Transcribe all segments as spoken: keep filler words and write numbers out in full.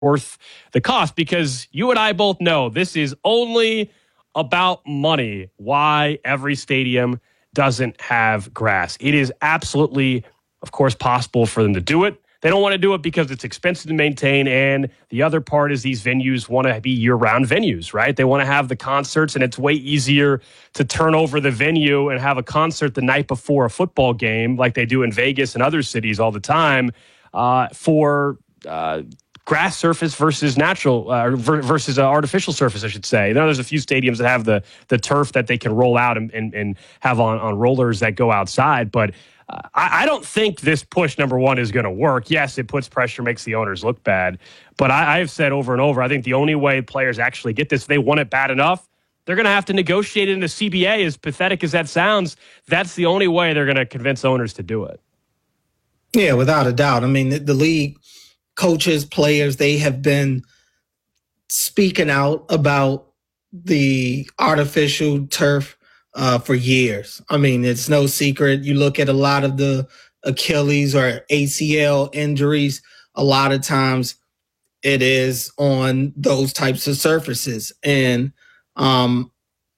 worth the cost, because you and I both know this is only about money. Why every stadium doesn't have grass. It is absolutely, of course, possible for them to do it. They don't want to do it because it's expensive to maintain. And the other part is these venues want to be year-round venues, right? They want to have the concerts, and it's way easier to turn over the venue and have a concert the night before a football game like they do in Vegas and other cities all the time uh, for uh, grass surface versus natural uh, versus uh, artificial surface, I should say. You know, there's a few stadiums that have the the turf that they can roll out and, and, and have on, on rollers that go outside, but Uh, I, I don't think this push, number one, is going to work. Yes, it puts pressure, makes the owners look bad. But I, I have said over and over, I think the only way players actually get this, if they want it bad enough, they're going to have to negotiate it in the C B A. As pathetic as that sounds, that's the only way they're going to convince owners to do it. Yeah, without a doubt. I mean, the, the league, coaches, players, they have been speaking out about the artificial turf Uh, for years. I mean, it's no secret. You look at a lot of the Achilles or A C L injuries, a lot of times it is on those types of surfaces. And um,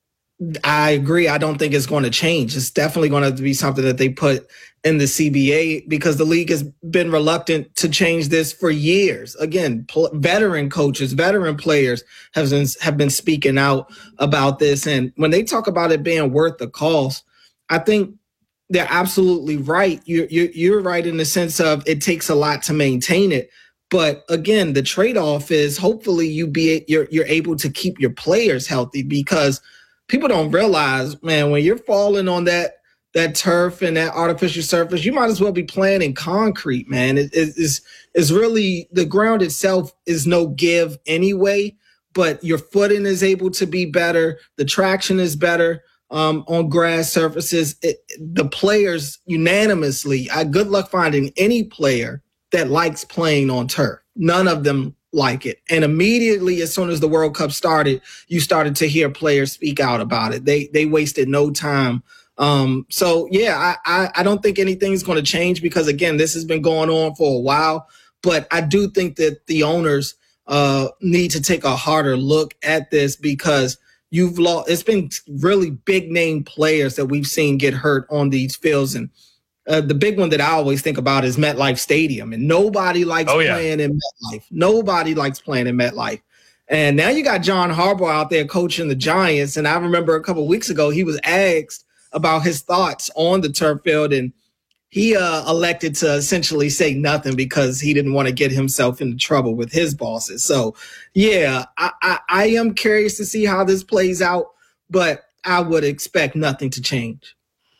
I agree. I don't think it's going to change. It's definitely going to have to be something that they put in the C B A, because the league has been reluctant to change this for years. Again, pl- veteran coaches, veteran players have been, have been speaking out about this. And when they talk about it being worth the cost, I think they're absolutely right. You're, you're, you're right in the sense of it takes a lot to maintain it. But again, the trade-off is hopefully you be you're, you're able to keep your players healthy, because people don't realize, man, when you're falling on that that turf and that artificial surface, you might as well be playing in concrete, man. It is is really, the ground itself is no give anyway, but your footing is able to be better. The traction is better um, on grass surfaces. It, the players unanimously, I good luck finding any player that likes playing on turf. None of them like it. And immediately, as soon as the World Cup started, you started to hear players speak out about it. They they wasted no time. Um, so, yeah, I, I, I don't think anything's going to change, because, again, this has been going on for a while. But I do think that the owners uh, need to take a harder look at this, because you've lost. It's been really big name players that we've seen get hurt on these fields. And Uh, the big one that I always think about is MetLife Stadium, and nobody likes oh, yeah. playing in MetLife. Nobody likes playing in MetLife. And now you got John Harbaugh out there coaching the Giants. And I remember a couple of weeks ago, he was asked about his thoughts on the turf field, and he uh, elected to essentially say nothing because he didn't want to get himself into trouble with his bosses. So, yeah, I, I, I am curious to see how this plays out, but I would expect nothing to change.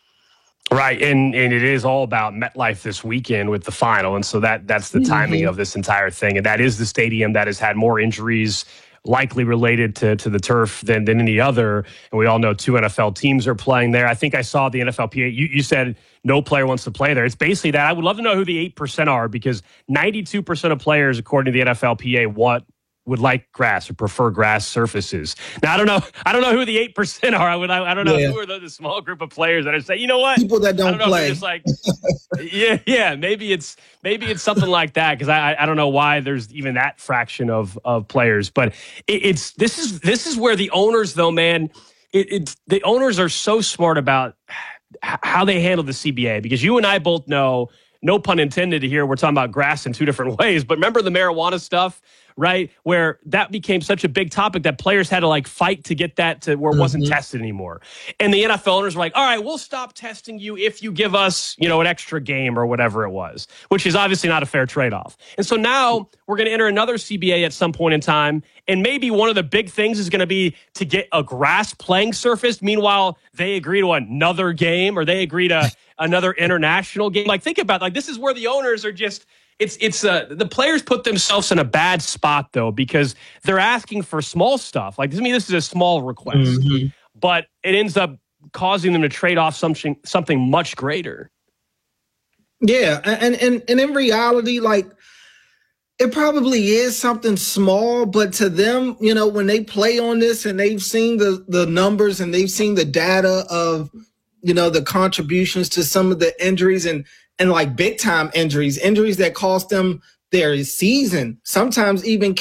Right, and and it is all about MetLife this weekend with the final, and so that that's the timing mm-hmm. of this entire thing, and that is the stadium that has had more injuries likely related to, to the turf than, than any other, and we all know two N F L teams are playing there. I think I saw the N F L P A, you, you said no player wants to play there. It's basically that. I would love to know who the eight percent are, because ninety-two percent of players, according to the N F L P A, want would like grass or prefer grass surfaces. Now, I don't know. I don't know who the eight percent are. I would. I, I don't know yeah. who are the, the small group of players that are saying, you know what? People that don't, don't play. It's like, yeah, yeah. Maybe it's maybe it's something like that, because I I don't know why there's even that fraction of of players. But it, it's this is this is where the owners, though, man. It, it's the owners are so smart about how they handle the C B A, because you and I both know, no pun intended here, we're talking about grass in two different ways. But remember the marijuana stuff, right? Where that became such a big topic that players had to like fight to get that to where it wasn't mm-hmm. tested anymore. And the N F L owners were like, all right, we'll stop testing you if you give us, you know, an extra game or whatever it was, which is obviously not a fair trade-off. And so now we're going to enter another C B A at some point in time. And maybe one of the big things is going to be to get a grass playing surface. Meanwhile, they agree to another game, or they agree to another international game. Like, think about, like, this is where the owners are just, It's it's uh, the players put themselves in a bad spot, though, because they're asking for small stuff. Like, I mean, this is a small request, mm-hmm. but it ends up causing them to trade off something something much greater. Yeah, and and and in reality, like, it probably is something small, but to them, you know, when they play on this and they've seen the the numbers and they've seen the data of, you know, the contributions to some of the injuries and. And like big time injuries, injuries that cost them their season, sometimes even